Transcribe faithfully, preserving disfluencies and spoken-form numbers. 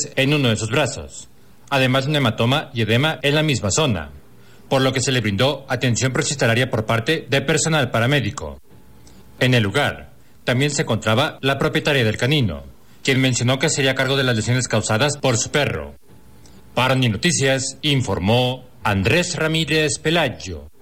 cortantes en uno de sus brazos, además de un hematoma y edema en la misma zona, por lo que se le brindó atención prehospitalaria por parte de personal paramédico. En el lugar también se encontraba la propietaria del canino, quien mencionó que sería a cargo de las lesiones causadas por su perro. Para Ni Noticias, informó Andrés Ramírez Pelayo.